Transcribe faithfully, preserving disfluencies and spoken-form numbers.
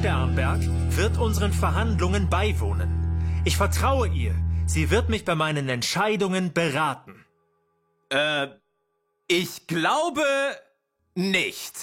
Sternberg wird unseren Verhandlungen beiwohnen. Ich vertraue ihr. Sie wird mich bei meinen Entscheidungen beraten. Äh, ich glaube nicht.